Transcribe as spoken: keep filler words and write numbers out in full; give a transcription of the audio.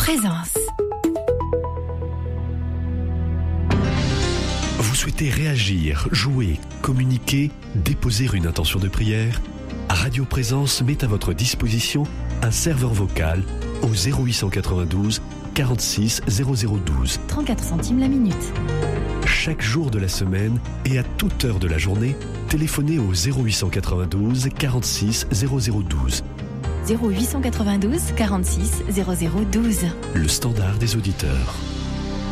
Présence. Vous souhaitez réagir, jouer, communiquer, déposer une intention de prière? Radio Présence met à votre disposition un serveur vocal au zéro huit cent quatre-vingt-douze quarante-six zéro zéro douze. trente-quatre centimes la minute. Chaque jour de la semaine et à toute heure de la journée, téléphonez au zéro huit cent quatre-vingt-douze quarante-six zéro zéro douze. zéro huit cent quatre-vingt-douze quarante-six zéro zéro douze. Le standard des auditeurs.